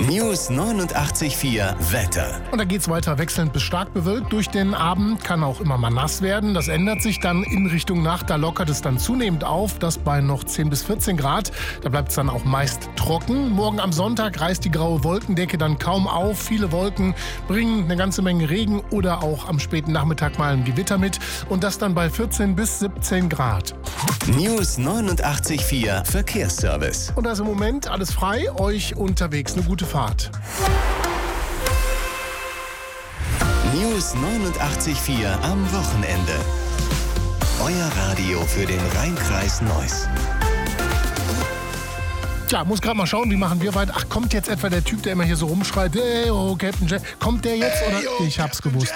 News 89,4 Wetter. Und da geht's weiter wechselnd bis stark bewölkt. Durch den Abend kann auch immer mal nass werden. Das ändert sich dann in Richtung Nacht. Da lockert es dann zunehmend auf. Das bei noch 10 bis 14 Grad. Da bleibt es dann auch meist trocken. Morgen am Sonntag reißt die graue Wolkendecke dann kaum auf. Viele Wolken bringen eine ganze Menge Regen oder auch am späten Nachmittag mal ein Gewitter mit. Und das dann bei 14 bis 17 Grad. News 89,4 Verkehrsservice. Und da ist im Moment alles frei. Euch unterwegs eine gute Fahrt. News 89,4 am Wochenende. Euer Radio für den Rheinkreis Neuss. Tja, muss gerade mal schauen, wie machen wir weiter. Ach, kommt jetzt etwa der Typ, der immer hier so rumschreit, hey, oh, Captain Jack, kommt der jetzt oder? Ich hab's gewusst.